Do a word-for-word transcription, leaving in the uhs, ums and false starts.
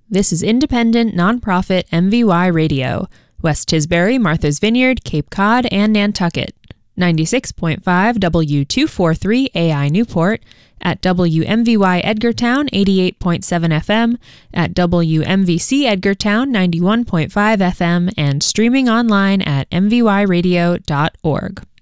This is independent, nonprofit M V Y Radio, West Tisbury, Martha's Vineyard, Cape Cod, and Nantucket. ninety-six point five W two forty-three A I Newport, at W M V Y Edgartown eighty-eight point seven F M, at W M V C Edgartown ninety-one point five F M, and streaming online at m v y radio dot org.